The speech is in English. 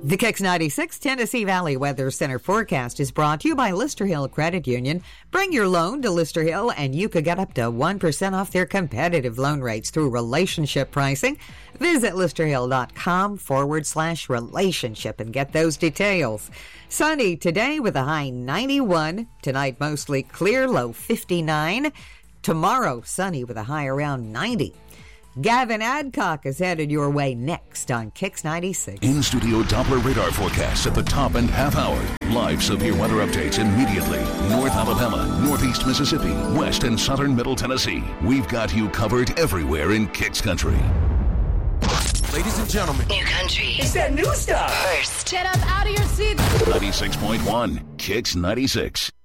The Kicks 96 Tennessee Valley Weather Center forecast is brought to you by Lister Hill Credit Union. Bring your loan to Lister Hill and you could get up to 1% off their competitive loan rates through relationship pricing. Visit listerhill.com/relationship and get those details. Sunny today with a high 91. Tonight mostly clear, low 59. Tomorrow sunny with a high around 90. Gavin Adcock is headed your way next on Kicks 96. In-studio Doppler radar forecasts at the top and half hour. Live severe weather updates immediately. North Alabama, Northeast Mississippi, West and Southern Middle Tennessee. We've got you covered everywhere in Kicks Country. Ladies and gentlemen. New country. It's that new stuff. First. Get up out of your seats. 96.1 Kicks 96.